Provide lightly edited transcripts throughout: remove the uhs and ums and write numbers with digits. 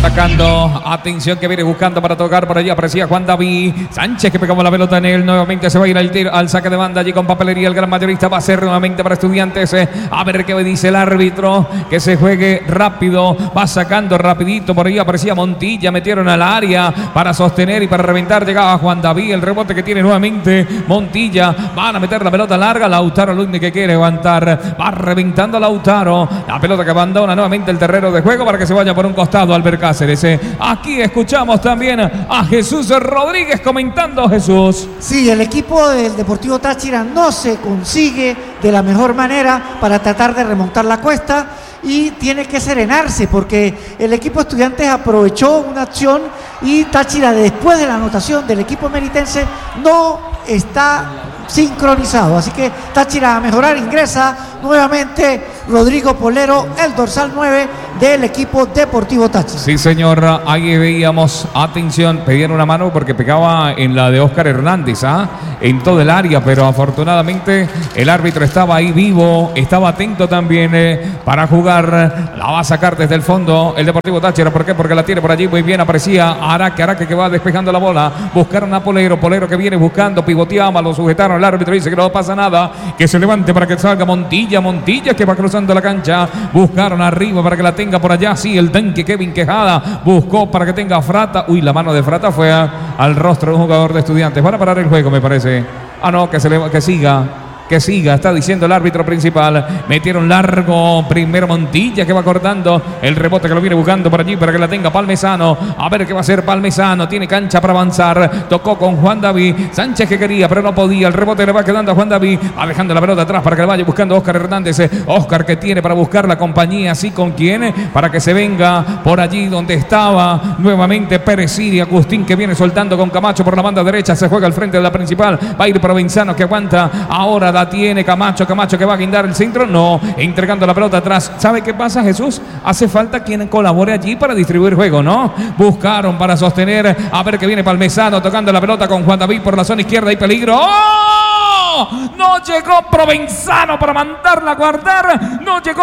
Atacando, atención que viene buscando para tocar por allí, aparecía Juan David Sánchez que pegaba la pelota en él, nuevamente se va a ir al tiro, al saque de banda allí con papelería, el gran mayorista va a ser nuevamente para Estudiantes, a ver qué dice el árbitro, que se juegue rápido, va sacando rapidito, por ahí aparecía Montilla, metieron al área para sostener y para reventar, llegaba Juan David, el rebote que tiene nuevamente Montilla, van a meter la pelota larga, Lautaro Lundi que quiere aguantar, va reventando a Lautaro, la pelota que abandona nuevamente el terreno de juego para que se vaya por un costado Albert Cáceres. Aquí escuchamos también a Jesús Rodríguez comentando. Jesús. Sí, el equipo del Deportivo Táchira no se consigue de la mejor manera para tratar de remontar la cuesta y tiene que serenarse porque el equipo Estudiantes aprovechó una acción y Táchira después de la anotación del equipo meritense no está sincronizado, así que Táchira a mejorar, ingresa nuevamente Rodrigo Polero, el dorsal 9 del equipo Deportivo Táchira. Sí señor, ahí veíamos, atención, pedían una mano porque pegaba en la de Oscar Hernández, en todo el área, pero afortunadamente el árbitro estaba ahí vivo, estaba atento también para jugar, la va a sacar desde el fondo el Deportivo Táchira. ¿Por qué? Porque la tiene por allí muy bien, aparecía Araque que va despejando la bola, buscaron a Polero que viene buscando, pivoteaba, lo sujetaron, el árbitro dice que no pasa nada, que se levante para que salga Montilla que va cruzando la cancha, buscaron arriba para que la tenga por allá, sí, el tanque Kevin Quejada, buscó para que tenga Frata, uy, la mano de Frata fue al rostro de un jugador de Estudiantes, van a parar el juego me parece, no, que siga, está diciendo el árbitro principal, metieron largo, primero Montilla que va cortando, el rebote que lo viene buscando por allí para que la tenga Palmesano, a ver qué va a hacer Palmesano, tiene cancha para avanzar, tocó con Juan David Sánchez que quería pero no podía, el rebote le va quedando a Juan David, va dejando la pelota atrás para que le vaya buscando Oscar Hernández, Oscar que tiene para buscar la compañía, así con quién, para que se venga por allí donde estaba, nuevamente Pérez Siri, Agustín que viene soltando con Camacho por la banda derecha, se juega al frente de la principal, va a ir Provenzano que aguanta, ahora la tiene Camacho que va a guindar el centro, no, entregando la pelota atrás. ¿Sabe qué pasa, Jesús? Hace falta quien colabore allí para distribuir juego, ¿no? Buscaron para sostener, a ver que viene Palmesano tocando la pelota con Juan David por la zona izquierda y peligro. ¡Oh! No llegó Provenzano para mandarla a guardar,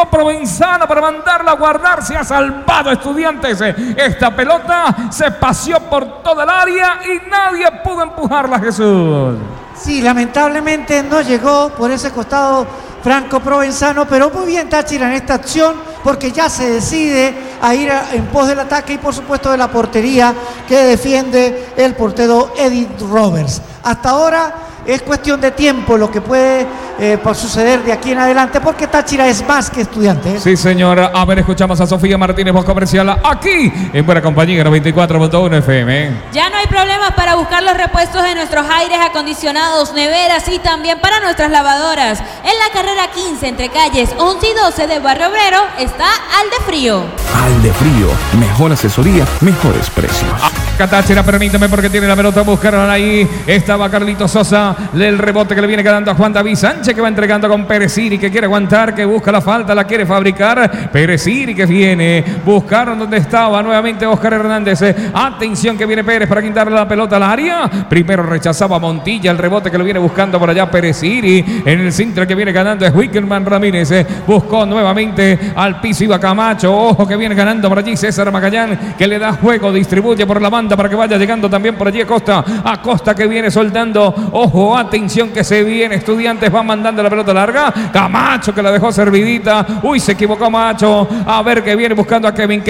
se ha salvado Estudiantes, esta pelota se paseó por toda el área y nadie pudo empujarla, Jesús. Sí, lamentablemente no llegó por ese costado Franco Provenzano, pero muy bien Táchira en esta acción porque ya se decide a ir en pos del ataque y por supuesto de la portería que defiende el portero Edith Roberts. Hasta ahora es cuestión de tiempo lo que puede suceder de aquí en adelante porque Táchira es más que Estudiantes. Sí señora, a ver, escuchamos a Sofía Martínez, voz comercial aquí en Buena Compañía 94.1 FM. Ya no hay problemas para buscar los repuestos de nuestros aires acondicionados, neveras y también para nuestras lavadoras. En la carrera 15 entre calles 11 y 12 de Barrio Obrero está Aldefrío. Aldefrío, mejor asesoría, mejores precios. Táchira, permítame porque tiene la pelota, buscaron ahí, estaba Carlito Sosa, el rebote que le viene quedando a Juan David Sánchez que va entregando con Pérez Siri que quiere aguantar, que busca la falta, la quiere fabricar, Pérez Siri que viene, buscaron donde estaba nuevamente Oscar Hernández, atención que viene Pérez para quitarle la pelota al área, primero rechazaba Montilla, el rebote que lo viene buscando por allá Pérez Siri, en el centro que viene ganando es Wickerman Ramírez, buscó nuevamente al piso, iba Camacho, ojo que viene ganando por allí César Magallán que le da juego, distribuye por la banda para que vaya llegando también por allí Acosta que viene soltando, ojo, atención que se viene Estudiantes, va mandando la pelota larga, Camacho que la dejó servidita, uy se equivocó Camacho, a ver que viene buscando a Kevin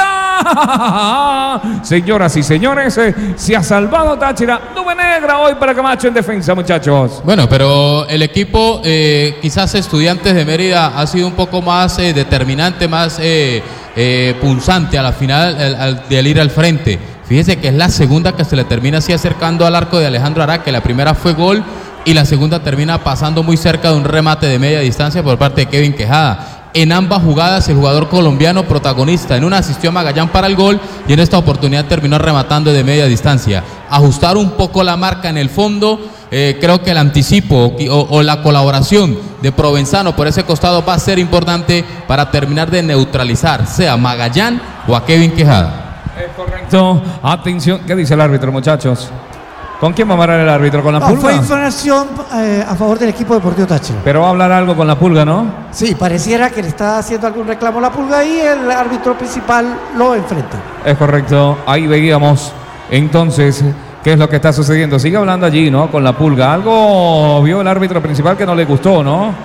Quejada, señoras y señores, se ha salvado Táchira, nube negra hoy para Camacho en defensa muchachos. Bueno, pero el equipo quizás Estudiantes de Mérida ha sido un poco más determinante, más punzante a la final al ir al frente. Fíjese que es la segunda que se le termina así acercando al arco de Alejandro Araque. La primera fue gol y la segunda termina pasando muy cerca de un remate de media distancia por parte de Kevin Quejada. En ambas jugadas el jugador colombiano protagonista, en una asistió a Magallán para el gol y en esta oportunidad terminó rematando de media distancia. Ajustar un poco la marca en el fondo, creo que el anticipo o la colaboración de Provenzano por ese costado va a ser importante para terminar de neutralizar sea Magallán o a Kevin Quejada. Es correcto, atención, ¿qué dice el árbitro muchachos? ¿Con quién va a parar el árbitro? ¿Con la No, Pulga? fue infracción a favor del equipo Deportivo Táchira. Pero va a hablar algo con la Pulga, ¿no? Sí, pareciera que le está haciendo algún reclamo a la Pulga y el árbitro principal lo enfrenta. Es correcto. Ahí veíamos entonces qué es lo que está sucediendo. Sigue hablando allí, ¿no? Con la Pulga. Algo vio el árbitro principal que no le gustó, ¿no?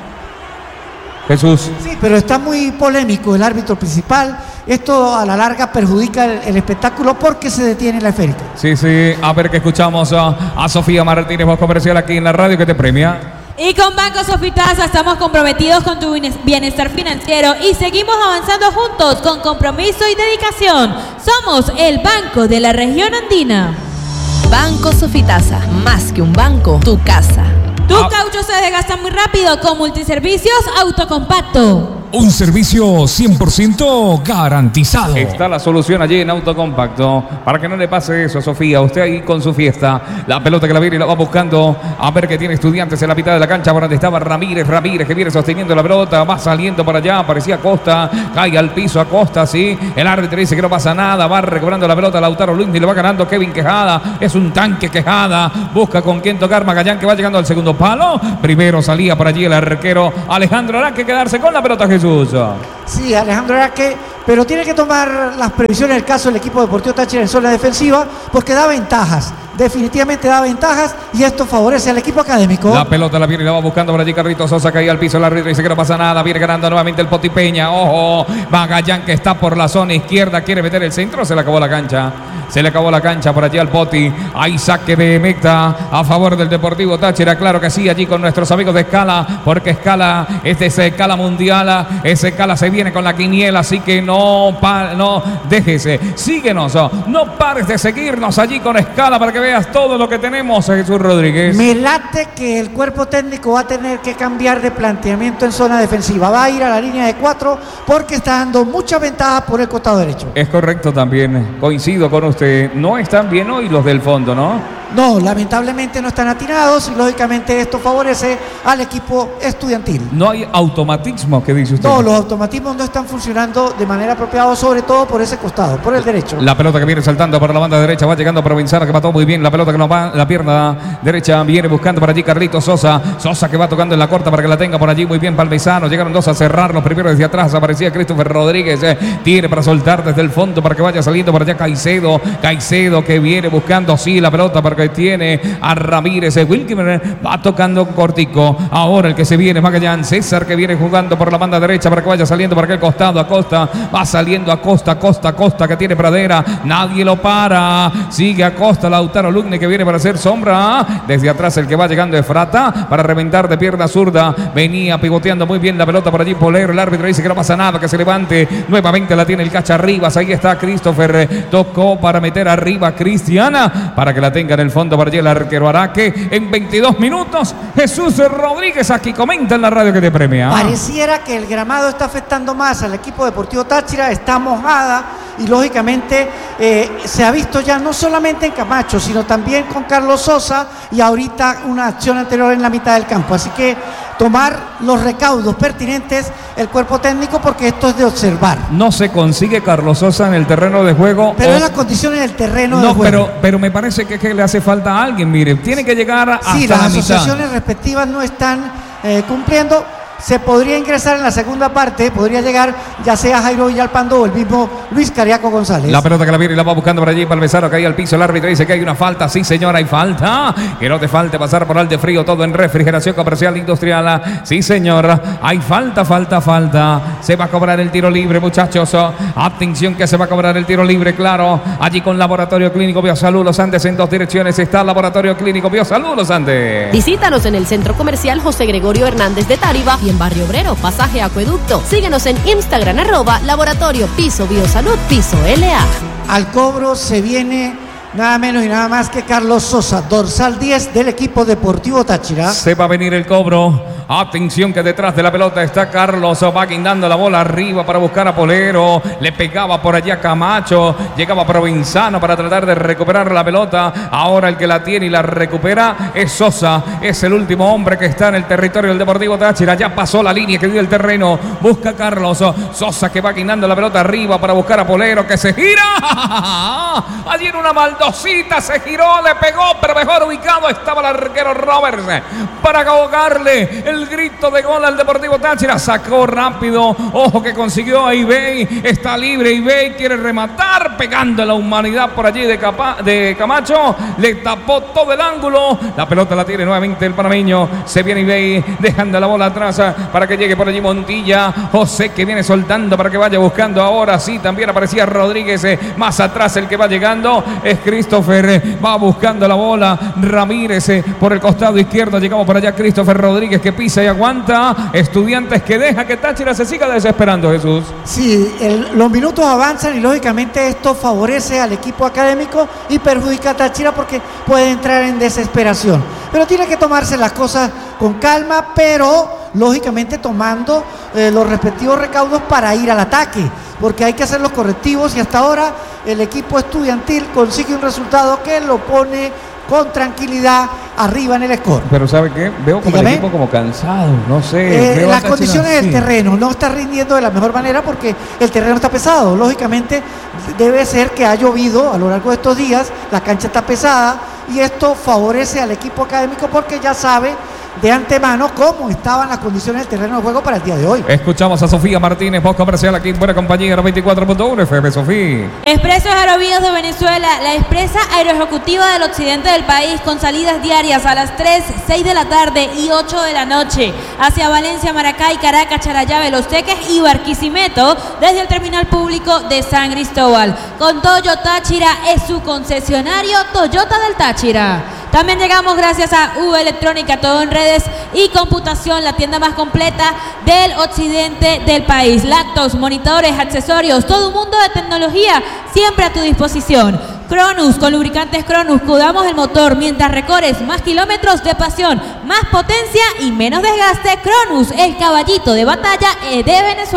Jesús. Sí, pero está muy polémico el árbitro principal. Esto a la larga perjudica el espectáculo porque se detiene la esférica. Sí, sí. A ver que escuchamos a Sofía Martínez, voz comercial aquí en la radio que te premia. Y con Banco Sofitasa estamos comprometidos con tu bienestar financiero y seguimos avanzando juntos con compromiso y dedicación. Somos el banco de la región andina. Banco Sofitasa, más que un banco, tu casa. Tu caucho se desgasta muy rápido con Multiservicios Autocompacto. Un servicio 100% garantizado. Está la solución allí en Autocompacto. Para que no le pase eso, Sofía. Usted ahí con su fiesta. La pelota que la viene y la va buscando. A ver que tiene Estudiantes en la mitad de la cancha. Por donde estaba Ramírez que viene sosteniendo la pelota. Va saliendo para allá. Parecía Acosta. Cae al piso Acosta, sí. El árbitro dice que no pasa nada. Va recobrando la pelota Lautaro Luis y le va ganando Kevin Quejada. Es un tanque Quejada. Busca con quién tocar Magallán que va llegando al segundo palo. Primero salía por allí el arquero Alejandro Araque quedarse con la pelota, Jesús. Sí, Alejandro Araque, pero tiene que tomar las previsiones del caso del equipo Deportivo Táchira en zona defensiva porque da ventajas. Definitivamente da ventajas y esto favorece al equipo académico. La pelota la viene y la va buscando por allí Carlitos Sosa, cae al piso el árbitro y dice que no pasa nada, viene ganando nuevamente el Poti Peña. Ojo, Magallán que está por la zona izquierda, quiere meter el centro, se le acabó la cancha. Se le acabó la cancha por allí al Poti. Hay saque de meta a favor del Deportivo Táchira. Claro que sí, allí con nuestros amigos de Escala, porque Escala es de Escala Mundial. Ese Escala se viene con la quiniela, así que no déjese. Síguenos, no pares de seguirnos allí con Escala para que veas todo lo que tenemos, Jesús Rodríguez. Me late que el cuerpo técnico va a tener que cambiar de planteamiento en zona defensiva. Va a ir a la línea de 4 porque está dando mucha ventaja por el costado derecho. Es correcto también, coincido con usted. No están bien hoy los del fondo, ¿no? No, lamentablemente no están atinados y lógicamente esto favorece al equipo estudiantil. No hay automatismo, ¿qué dice usted? No, los automatismos no están funcionando de manera apropiada, sobre todo por ese costado, por el derecho. La pelota que viene saltando por la banda derecha, va llegando Provenzano que mató muy bien. La pelota que nos va, la pierna derecha viene buscando por allí Carlitos Sosa. Sosa que va tocando en la corta para que la tenga por allí muy bien Palmesano. Llegaron dos a cerrarlo. Primero desde atrás aparecía Christopher Rodríguez. Tiene para soltar desde el fondo para que vaya saliendo por allá Caicedo. Caicedo que viene buscando así la pelota para que tiene a Ramírez. Wilkemer va tocando cortico. Ahora el que se viene Magallán. César que viene jugando por la banda derecha para que vaya saliendo por aquel costado. Acosta va saliendo Acosta que tiene pradera. Nadie lo para. Sigue Acosta. Lautaro Lugne que viene para hacer sombra. Desde atrás el que va llegando es Frata para reventar de pierna zurda. Venía pivoteando muy bien la pelota por allí Polero. El árbitro dice que no pasa nada, que se levante. Nuevamente la tiene el Cacha Rivas. Ahí está Christopher. Tocó para meter arriba a Cristiana para que la tenga en el fondo para allí el arquero Araque. En 22 minutos Jesús Rodríguez aquí comenta en la radio que te premia. Pareciera que el gramado está afectando más al equipo Deportivo Táchira. Está mojada y lógicamente se ha visto ya no solamente en Camacho sino también con Carlos Sosa y ahorita una acción anterior en la mitad del campo, así que tomar los recaudos pertinentes el cuerpo técnico porque esto es de observar. No se consigue Carlos Sosa en el terreno de juego. Pero es las condiciones del terreno de juego. No, pero me parece que le hace falta a alguien, mire, tiene que llegar hasta sí, la las mitad. asociaciones respectivas no están cumpliendo. Se podría ingresar en la segunda parte, podría llegar ya sea Jairo Villalpando o el mismo Luis Cariaco González. La pelota que la viene y la va buscando por allí Palmesano, cae al piso, el árbitro dice que hay una falta. Sí, señora, hay falta. Que no te falte pasar por Alde Frío, todo en refrigeración comercial industrial. Sí, señor, hay falta. Se va a cobrar el tiro libre, muchachos. Atención que se va a cobrar el tiro libre, claro. Allí con Laboratorio Clínico Biosalud Los Andes en dos direcciones está Laboratorio Clínico Biosalud Los Andes. Visítanos en el Centro Comercial José Gregorio Hernández de Táriba y en Barrio Obrero, Pasaje Acueducto. Síguenos en Instagram, @Laboratorio Piso Biosalud Piso LA. Al cobro se viene nada menos y nada más que Carlos Sosa, dorsal 10 del equipo Deportivo Táchira. Se va a venir el cobro. Atención que detrás de la pelota está Carlos. Va guindando la bola arriba para buscar a Polero. Le pegaba por allá Camacho. Llegaba Provenzano para tratar de recuperar la pelota. Ahora el que la tiene y la recupera es Sosa. Es el último hombre que está en el territorio del Deportivo Táchira. Ya pasó la línea que dio el terreno. Busca a Carlos. Sosa que va guindando la pelota arriba para buscar a Polero que se gira. Allí en una baldosita se giró, le pegó, pero mejor ubicado estaba el arquero Roberts para ahogarle el grito de gol al Deportivo Táchira. Sacó rápido, ojo que consiguió a Ibey, está libre Ibey, quiere rematar, pegando a la humanidad por allí de Camacho, le tapó todo el ángulo, la pelota la tiene nuevamente el panameño, se viene Ibey, dejando la bola atrás para que llegue por allí Montilla, José que viene soltando para que vaya buscando ahora, sí, también aparecía Rodríguez, más atrás el que va llegando es Christopher, va buscando la bola, Ramírez por el costado izquierdo, llegamos por allá Christopher Rodríguez que pisa y aguanta, Estudiantes que deja que Táchira se siga desesperando, Jesús. Sí, los minutos avanzan y lógicamente esto favorece al equipo académico y perjudica a Táchira porque puede entrar en desesperación, pero tiene que tomarse las cosas con calma, pero lógicamente tomando los respectivos recaudos para ir al ataque, porque hay que hacer los correctivos y hasta ahora el equipo estudiantil consigue un resultado que lo pone con tranquilidad arriba en el score. Pero ¿sabe qué? Veo como el equipo como cansado, no sé. Las condiciones del terreno no está rindiendo de la mejor manera porque el terreno está pesado. Lógicamente debe ser que ha llovido a lo largo de estos días, la cancha está pesada y esto favorece al equipo académico porque ya sabe de antemano cómo estaban las condiciones del terreno de juego para el día de hoy. Escuchamos a Sofía Martínez, voz comercial aquí en Buena Compañía 94.1 FM. Sofía. Expresos Aerovías de Venezuela, la empresa aeroejecutiva del occidente del país con salidas diarias a las 3, 6 de la tarde y 8 de la noche hacia Valencia, Maracay, Caracas, Charallave, Los Teques y Barquisimeto desde el terminal público de San Cristóbal. Con Toyo Táchira es su concesionario Toyota del Táchira. También llegamos gracias a V Electrónica, todo en redes y computación, la tienda más completa del occidente del país. Laptops, monitores, accesorios, todo un mundo de tecnología siempre a tu disposición. Cronus, con lubricantes Cronus, cuidamos el motor mientras recorres más kilómetros de pasión, más potencia y menos desgaste. Cronus, el caballito de batalla de Venezuela.